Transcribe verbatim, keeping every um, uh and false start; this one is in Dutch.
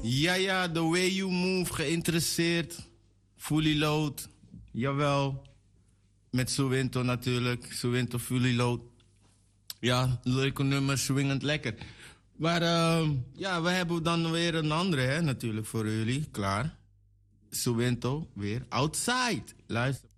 Ja, ja, The Way You Move, geïnteresseerd. Fully Load, jawel. Met Suwinto natuurlijk, Suwinto Fully Load. Ja, leuke nummer, swingend lekker. Maar uh, ja, we hebben dan weer een andere, hè, natuurlijk, voor jullie. Klaar. Suwinto, weer Outside. Luister.